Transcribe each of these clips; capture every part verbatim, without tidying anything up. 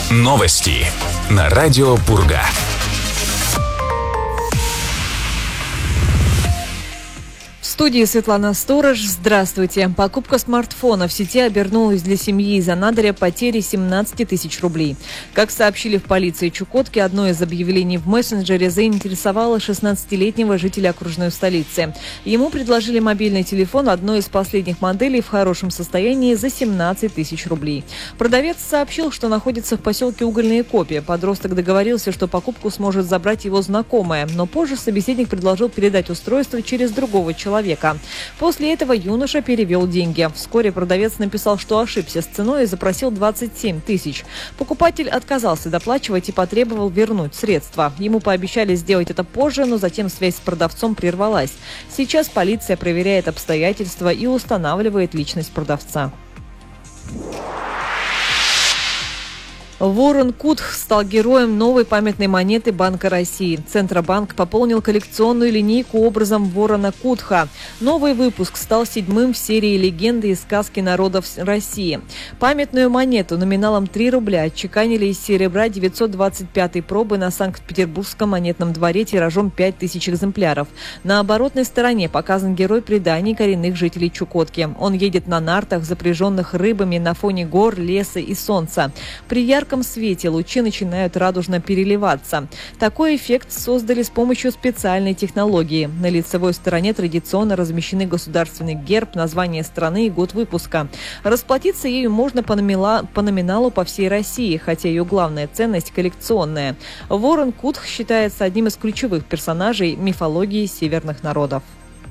Новости на радио Пурга. В студии Светлана Сторож. Здравствуйте. Покупка смартфона в сети обернулась для семьи из Анадыря потерей семнадцать тысяч рублей. Как сообщили в полиции Чукотки, одно из объявлений в мессенджере заинтересовало шестнадцатилетнего жителя окружной столицы. Ему предложили мобильный телефон одной из последних моделей в хорошем состоянии за семнадцать тысяч рублей. Продавец сообщил, что находится в поселке Угольные Копи. Подросток договорился, что покупку сможет забрать его знакомая, но позже собеседник предложил передать устройство через другого человека. После этого юноша перевел деньги. Вскоре продавец написал, что ошибся с ценой и запросил двадцать семь тысяч. Покупатель отказался доплачивать и потребовал вернуть средства. Ему пообещали сделать это позже, но затем связь с продавцом прервалась. Сейчас полиция проверяет обстоятельства и устанавливает личность продавца. Ворон Кутх стал героем новой памятной монеты Банка России. Центробанк пополнил коллекционную линейку образом ворона Кутха. Новый выпуск стал седьмым в серии легенды и сказки народов России. Памятную монету номиналом три рубля отчеканили из серебра девятьсот двадцать пятой пробы на Санкт-Петербургском монетном дворе тиражом пять тысяч экземпляров. На оборотной стороне показан герой преданий коренных жителей Чукотки. Он едет на нартах, запряженных рыбами на фоне гор, леса и солнца. При ярком В ярком свете лучи начинают радужно переливаться. Такой эффект создали с помощью специальной технологии. На лицевой стороне традиционно размещены государственный герб, название страны и год выпуска. Расплатиться ею можно по, номила, по номиналу по всей России, хотя ее главная ценность коллекционная. Ворон Кутх считается одним из ключевых персонажей мифологии северных народов.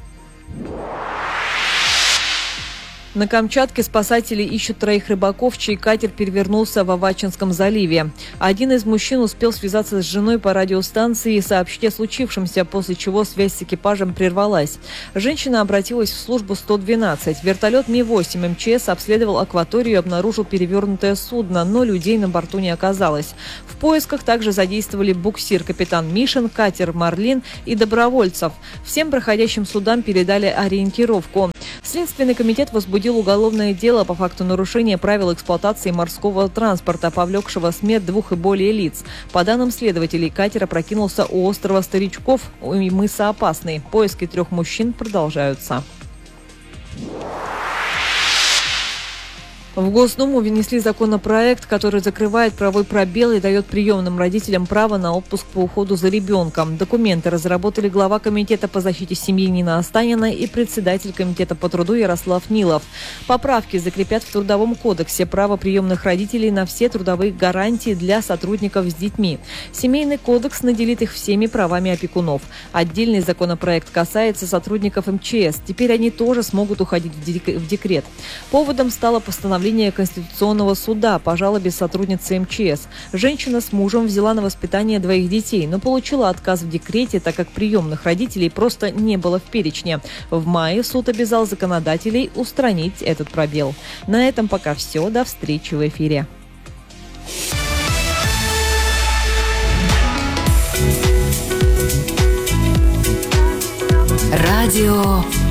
На Камчатке спасатели ищут троих рыбаков, чей катер перевернулся в Авачинском заливе. Один из мужчин успел связаться с женой по радиостанции и сообщить о случившемся, после чего связь с экипажем прервалась. Женщина обратилась в службу сто двенадцать. Вертолет Ми восемь эм че эс обследовал акваторию и обнаружил перевернутое судно, но людей на борту не оказалось. В поисках также задействовали буксир «Капитан Мишин», катер «Марлин» и добровольцев. Всем проходящим судам передали ориентировку. Следственный комитет возбудил уголовное дело по факту нарушения правил эксплуатации морского транспорта, повлекшего смерть двух и более лиц. По данным следователей, катер опрокинулся у острова Старичков и мыса Опасный. Поиски трех мужчин продолжаются. В Госдуму внесли законопроект, который закрывает правовой пробел и дает приемным родителям право на отпуск по уходу за ребенком. Документы разработали глава Комитета по защите семьи Нина Останина и председатель Комитета по труду Ярослав Нилов. Поправки закрепят в Трудовом кодексе право приемных родителей на все трудовые гарантии для сотрудников с детьми. Семейный кодекс наделит их всеми правами опекунов. Отдельный законопроект касается сотрудников эм че эс. Теперь они тоже смогут уходить в декрет. Поводом стало постановление Конституционного суда по жалобе сотрудницы эм че эс. Женщина с мужем взяла на воспитание двоих детей, но получила отказ в декрете, так как приемных родителей просто не было в перечне. В мае суд обязал законодателей устранить этот пробел. На этом пока все. До встречи в эфире. Радио